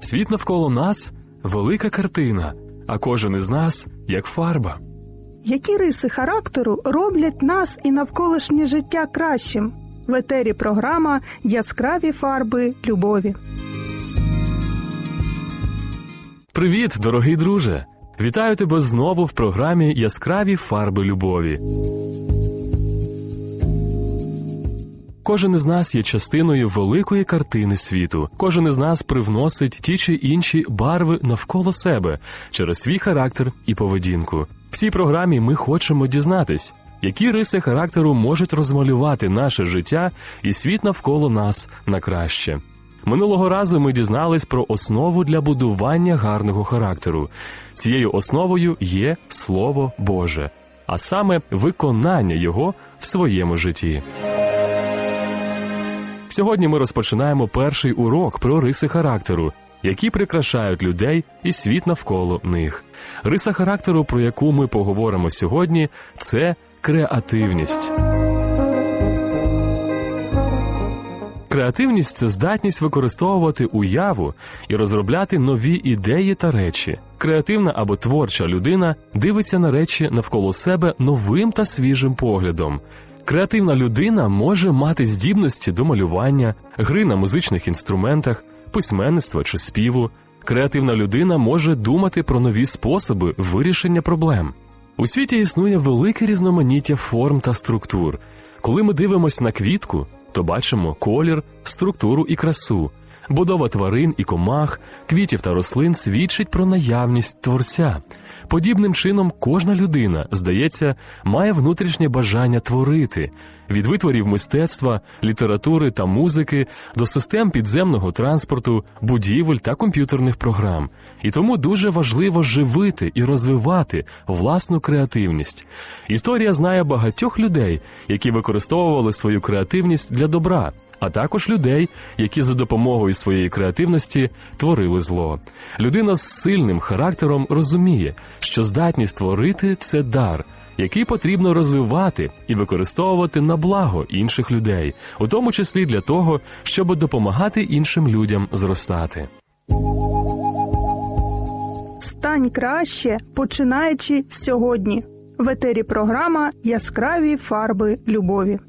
Світ навколо нас – велика картина, а кожен із нас – як фарба. Які риси характеру роблять нас і навколишнє життя кращим? В етері програма «Яскраві фарби любові». Привіт, дорогий друже! Вітаю тебе знову в програмі «Яскраві фарби любові». Кожен із нас є частиною великої картини світу. Кожен із нас привносить ті чи інші барви навколо себе через свій характер і поведінку. В цій програмі ми хочемо дізнатись, які риси характеру можуть розмалювати наше життя і світ навколо нас на краще. Минулого разу ми дізнались про основу для будування гарного характеру. Цією основою є Слово Боже, а саме виконання його в своєму житті. Сьогодні ми розпочинаємо перший урок про риси характеру, які прикрашають людей і світ навколо них. Риса характеру, про яку ми поговоримо сьогодні, це креативність. Креативність – це здатність використовувати уяву і розробляти нові ідеї та речі. Креативна або творча людина дивиться на речі навколо себе новим та свіжим поглядом. Креативна людина може мати здібності до малювання, гри на музичних інструментах, письменництва чи співу. Креативна людина може думати про нові способи вирішення проблем. У світі існує велике різноманіття форм та структур. Коли ми дивимося на квітку, то бачимо колір, структуру і красу. Будова тварин і комах, квітів та рослин свідчить про наявність Творця. Подібним чином кожна людина, здається, має внутрішнє бажання творити. Від витворів мистецтва, літератури та музики до систем підземного транспорту, будівель та комп'ютерних програм. І тому дуже важливо живити і розвивати власну креативність. Історія знає багатьох людей, які використовували свою креативність для добра, а також людей, які за допомогою своєї креативності творили зло. Людина з сильним характером розуміє, що здатність творити – це дар, який потрібно розвивати і використовувати на благо інших людей, у тому числі для того, щоб допомагати іншим людям зростати. Стань краще, починаючи сьогодні. В етері програма «Яскраві фарби любові».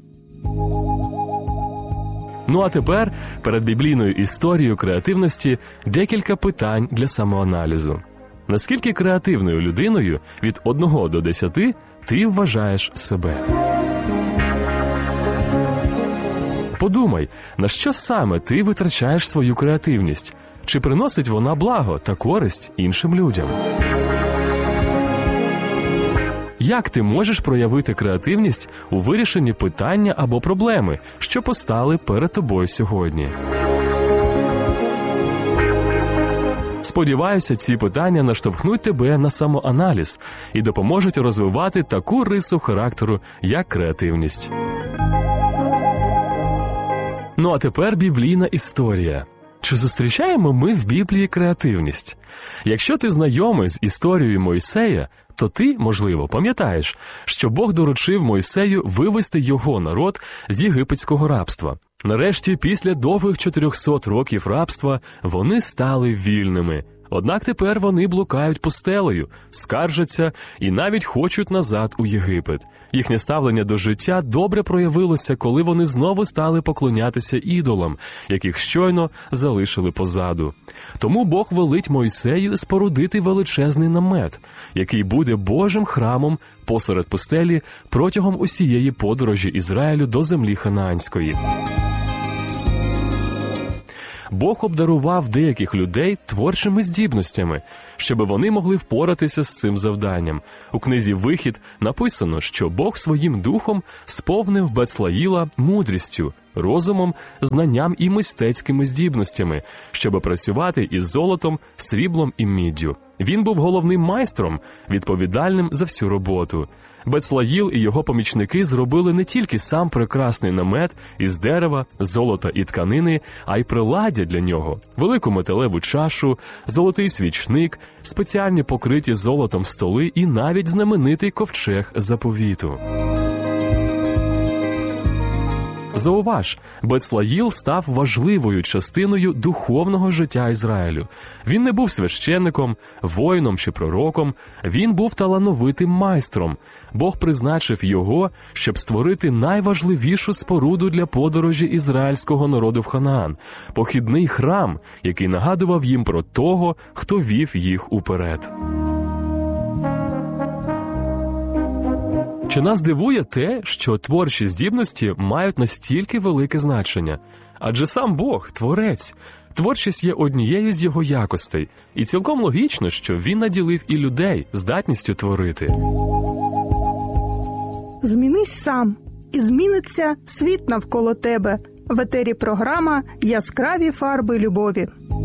Ну а тепер, перед біблійною історією креативності, декілька питань для самоаналізу. Наскільки креативною людиною від 1 до 10 ти вважаєш себе? Подумай, на що саме ти витрачаєш свою креативність? Чи приносить вона благо та користь іншим людям? Як ти можеш проявити креативність у вирішенні питання або проблеми, що постали перед тобою сьогодні? Сподіваюся, ці питання наштовхнуть тебе на самоаналіз і допоможуть розвивати таку рису характеру, як креативність. Ну а тепер біблійна історія. Чи зустрічаємо ми в Біблії креативність? Якщо ти знайомий з історією Мойсея, то ти, можливо, пам'ятаєш, що Бог доручив Мойсею вивести його народ з єгипетського рабства. Нарешті, після довгих 400 років рабства, вони стали вільними. Однак тепер вони блукають пустелею, скаржаться і навіть хочуть назад у Єгипет. Їхнє ставлення до життя добре проявилося, коли вони знову стали поклонятися ідолам, яких щойно залишили позаду. Тому Бог велить Мойсею спорудити величезний намет, який буде Божим храмом посеред пустелі протягом усієї подорожі Ізраїлю до землі Ханаанської. Бог обдарував деяких людей творчими здібностями, щоб вони могли впоратися з цим завданням. У книзі «Вихід» написано, що Бог своїм духом сповнив Бецлаїла мудрістю, розумом, знанням і мистецькими здібностями, щоб працювати із золотом, сріблом і міддю. Він був головним майстром, відповідальним за всю роботу. Бецлаїл і його помічники зробили не тільки сам прекрасний намет із дерева, золота і тканини, а й приладдя для нього, велику металеву чашу, золотий свічник, спеціальні покриті золотом столи і навіть знаменитий ковчег заповіту. Зауваж, Бецлаїл став важливою частиною духовного життя Ізраїлю. Він не був священником, воїном чи пророком, він був талановитим майстром. Бог призначив його, щоб створити найважливішу споруду для подорожі ізраїльського народу в Ханаан – похідний храм, який нагадував їм про того, хто вів їх уперед. Чи нас дивує те, що творчі здібності мають настільки велике значення? Адже сам Бог – творець. Творчість є однією з його якостей. І цілком логічно, що він наділив і людей здатністю творити. Змінись сам, і зміниться світ навколо тебе. В етері програма «Яскраві фарби любові».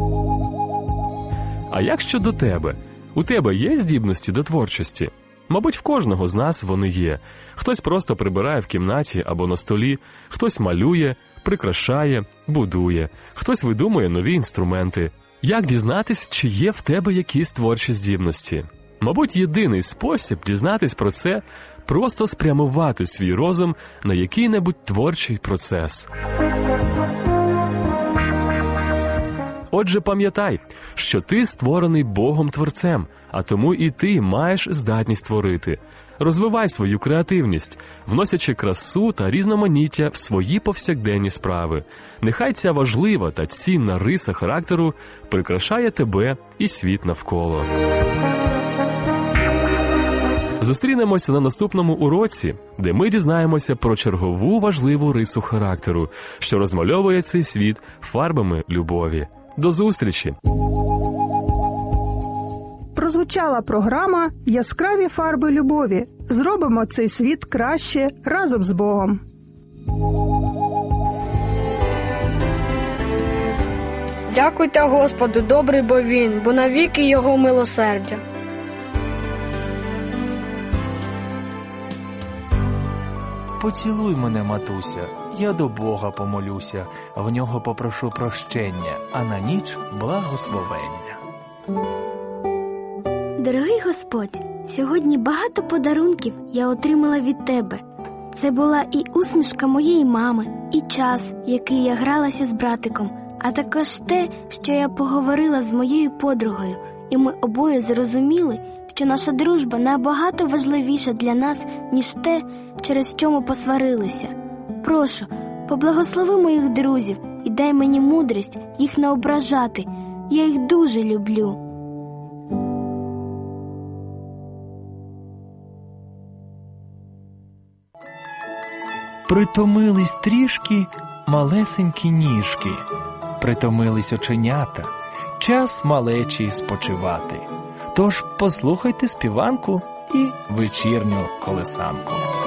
А як щодо тебе? У тебе є здібності до творчості? Мабуть, в кожного з нас вони є. Хтось просто прибирає в кімнаті або на столі, хтось малює, прикрашає, будує, хтось видумує нові інструменти. Як дізнатись, чи є в тебе якісь творчі здібності? Мабуть, єдиний спосіб дізнатись про це – просто спрямувати свій розум на який-небудь творчий процес. Отже, пам'ятай, що ти створений Богом-творцем, а тому і ти маєш здатність творити. Розвивай свою креативність, вносячи красу та різноманіття в свої повсякденні справи. Нехай ця важлива та цінна риса характеру прикрашає тебе і світ навколо. Зустрінемося на наступному уроці, де ми дізнаємося про чергову важливу рису характеру, що розмальовує цей світ фарбами любові. До зустрічі! Прозвучала програма «Яскраві фарби любові». Зробимо цей світ краще разом з Богом. Дякуйте Господу, добрий бо Він, бо навіки Його милосердя. Поцілуй мене, матуся, я до Бога помолюся, в нього попрошу прощення, а на ніч благословення. Дорогий Господь, сьогодні багато подарунків я отримала від Тебе. Це була і усмішка моєї мами, і час, який я гралася з братиком, а також те, що я поговорила з моєю подругою, і ми обоє зрозуміли, що наша дружба набагато важливіша для нас, ніж те, через що ми посварилися. Прошу, поблагослови моїх друзів і дай мені мудрість їх не ображати. Я їх дуже люблю. Притомились трішки малесенькі ніжки, притомились оченята, час малечі спочивати. Тож послухайте співанку і вечірню колесанку.